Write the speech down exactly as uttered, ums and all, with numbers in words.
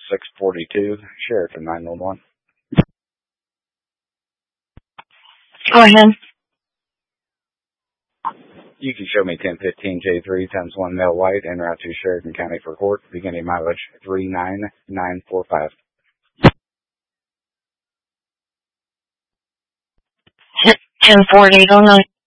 six forty-two, Sheraton nine one one. Go ahead. You can show me ten fifteen J three times one male white en route to Sheridan County for court, beginning mileage three nine nine four five. ten forty-eight oh nine.